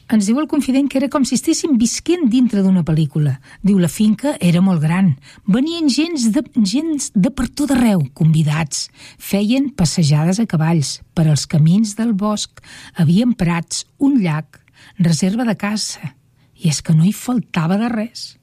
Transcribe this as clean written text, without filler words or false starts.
Ens diu el confident que era com si estéssim visquent dintre d'una pel·lícula. Diu, la finca era molt gran. Venien gens de per tot arreu, convidats. Feien passejades a cavalls per als camins del bosc. Havien prats, un llac, reserva de caça. I és que no hi faltava de res.